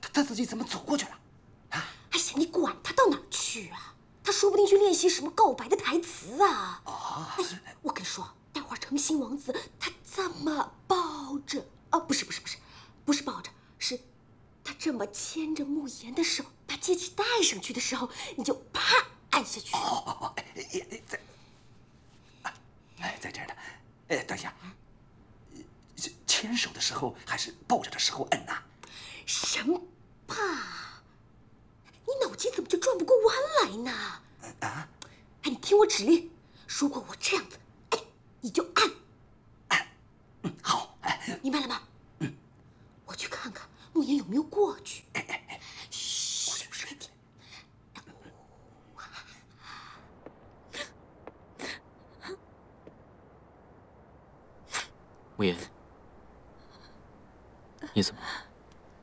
他自己怎么走过去了？啊！ 哎呀，你管他到哪儿去啊？他说不定去练习什么告白的台词啊！ 啊！ 哎呀，我跟你说，待会儿诚心王子他这么抱着，不是抱着，是他这么牵着慕言的手，把戒指戴上去的时候，你就啪按下去。 在这儿呢。等一下，牵手的时候还是抱着的时候摁呐？ 什么怕？你脑筋怎么就转不过弯来呢？ 啊！ 哎，你听我指令，如果我这样子，哎，你就按。 好。 明白了吗？我去看看慕言有没有过去。嘘，说一点。 慕言，你怎么了？